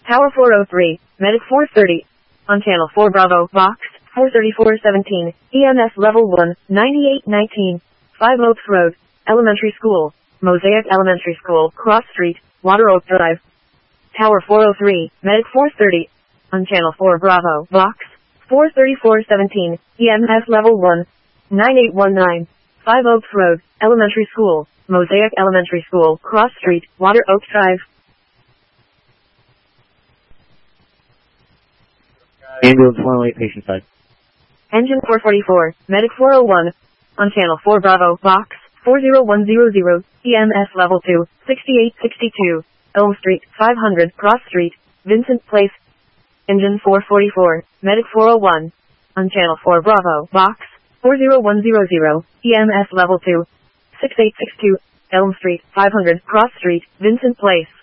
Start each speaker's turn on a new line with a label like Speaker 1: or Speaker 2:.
Speaker 1: Tower 403, Medic 430. On Channel 4 Bravo, Box 43417, EMS Level 1, 9819. 5 Oaks Road, Elementary School, Mosaic Elementary School, Cross Street, Water Oak Drive. Tower 403, Medic 430. On Channel 4 Bravo, Box 43417, EMS Level 1, 9819. 5 Oaks Road, Elementary School, Mosaic Elementary School, Cross Street, Water Oak Drive.
Speaker 2: Ambulance 108, patient side.
Speaker 1: Engine 444, Medic 401. On Channel 4 Bravo, Box 40100, EMS Level 2, 6862, Elm Street, 500 Cross Street, Vincent Place. Engine 444, Medic 401. On Channel 4 Bravo, Box 40100, EMS Level 2, 6862, Elm Street, 500 Cross Street, Vincent Place.